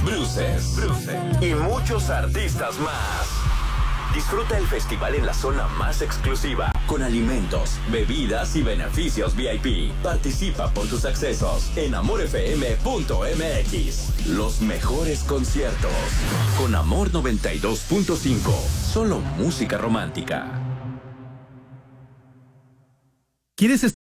Bruces y muchos artistas más. Disfruta el festival en la zona más exclusiva, con alimentos, bebidas y beneficios VIP. Participa por tus accesos en amorfm.mx. Los mejores conciertos. Con Amor 92.5. Solo música romántica. ¿Quieres